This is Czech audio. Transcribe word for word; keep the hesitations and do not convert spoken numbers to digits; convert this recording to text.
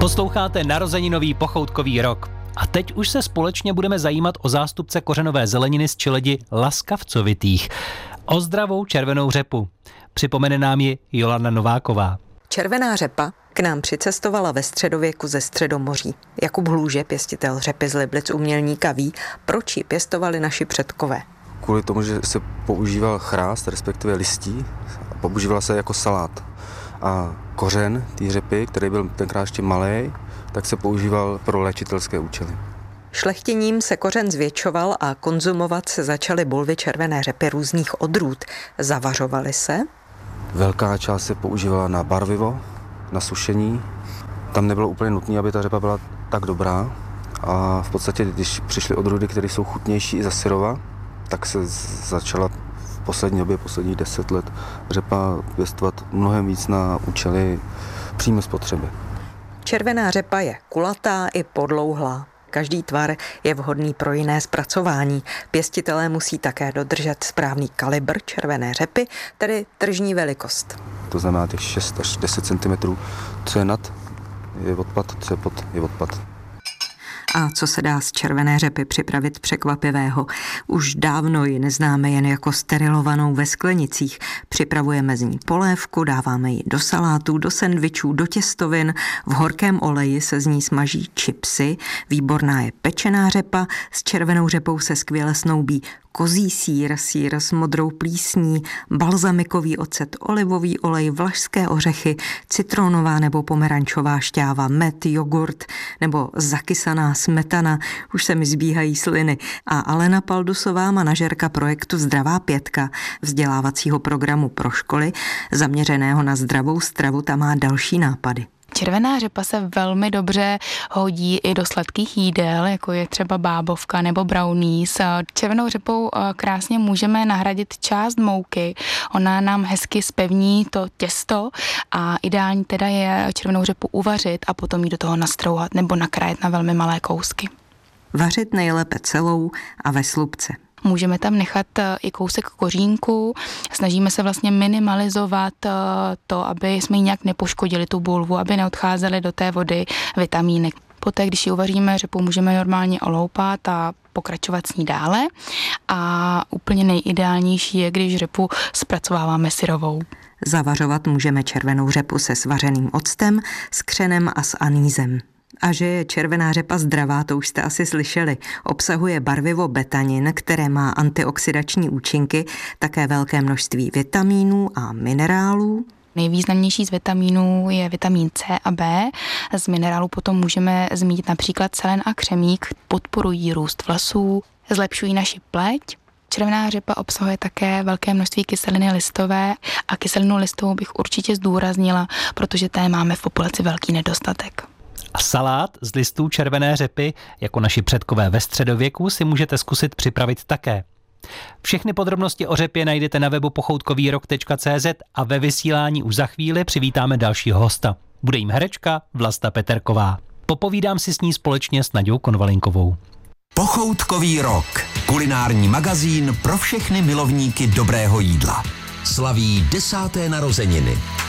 Posloucháte narozeninový pochoutkový rok. A teď už se společně budeme zajímat o zástupce kořenové zeleniny z Čeledi laskavcovitých. O zdravou červenou řepu. Připomene nám ji Jolanda Nováková. Červená řepa k nám přicestovala ve středověku ze Středomoří. Jakub Hluže, pěstitel řepy z Liblic Umělníka, ví, proč ji pěstovali naši předkové. Kvůli tomu, že se používal chrást, respektive listí, používala se jako salát. A kořen té řepy, který byl tenkrát ještě malej, tak se používal pro léčitelské účely. Šlechtěním se kořen zvětšoval a konzumovat se začaly bulvy červené řepy různých odrůd. Zavařovaly se? Velká část se používala na barvivo, na sušení. Tam nebylo úplně nutné, aby ta řepa byla tak dobrá. A v podstatě, když přišly odrůdy, které jsou chutnější i za syrova, tak se začala v poslední době, posledních deset let, řepa pěstovat mnohem víc na účely přímé spotřeby. Červená řepa je kulatá i podlouhlá. Každý tvar je vhodný pro jiné zpracování. Pěstitelé musí také dodržet správný kalibr červené řepy, tedy tržní velikost. To znamená těch šest až deset centimetrů. Co je nad, je odpad, co je pod, je odpad. A co se dá z červené řepy připravit překvapivého? Už dávno ji neznáme jen jako sterilovanou ve sklenicích. Připravujeme z ní polévku, dáváme ji do salátů, do sendvičů, do těstovin. V horkém oleji se z ní smaží chipsy. Výborná je pečená řepa. S červenou řepou se skvěle snoubí kozí sýr, sýr s modrou plísní, balzamikový ocet, olivový olej, vlašské ořechy, citronová nebo pomerančová šťáva, med, jogurt nebo zakysaná smetana. Už se mi zbíhají sliny. A Alena Paldusová, manažerka projektu Zdravá pětka, vzdělávacího programu pro školy, zaměřeného na zdravou stravu, tam má další nápady. Červená řepa se velmi dobře hodí i do sladkých jídel, jako je třeba bábovka nebo brownies. Červenou řepou krásně můžeme nahradit část mouky. Ona nám hezky zpevní to těsto a ideální teda je červenou řepu uvařit a potom ji do toho nastrouhat nebo nakrájet na velmi malé kousky. Vařit nejlépe celou a ve slupce. Můžeme tam nechat i kousek kořínku, snažíme se vlastně minimalizovat to, aby jsme ji nějak nepoškodili tu bulvu, aby neodcházely do té vody vitamíny. Poté, když ji uvaříme, řepu můžeme normálně oloupat a pokračovat s ní dále a úplně nejideálnější je, když řepu zpracováváme syrovou. Zavařovat můžeme červenou řepu se svařeným octem, s křenem a s anýzem. A že je červená řepa zdravá, to už jste asi slyšeli. Obsahuje barvivo betanin, které má antioxidační účinky, také velké množství vitamínů a minerálů. Nejvýznamnější z vitamínů je vitamin C a B. Z minerálů potom můžeme zmínit například selen a křemík, podporují růst vlasů, zlepšují naši pleť. Červená řepa obsahuje také velké množství kyseliny listové a kyselinu listovou bych určitě zdůraznila, protože té máme v populaci velký nedostatek. A salát z listů červené řepy, jako naši předkové ve středověku, si můžete zkusit připravit také. Všechny podrobnosti o řepě najdete na webu pochoutkovýrok tečka cé zet a ve vysílání už za chvíli přivítáme dalšího hosta. Bude jim herečka Vlasta Peterková. Popovídám si s ní společně s Naďou Konvalinkovou. Pochoutkový rok. Kulinární magazín pro všechny milovníky dobrého jídla. Slaví desáté narozeniny.